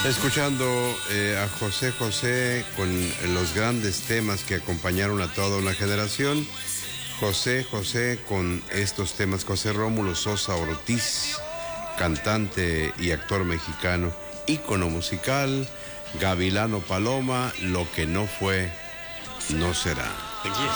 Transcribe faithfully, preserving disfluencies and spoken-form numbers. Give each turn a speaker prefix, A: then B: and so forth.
A: Escuchando eh, a José José con los grandes temas que acompañaron a toda una generación. José José con estos temas, José Rómulo Sosa Ortiz, cantante y actor mexicano, ícono musical, Gavilano Paloma, lo que no fue, no será.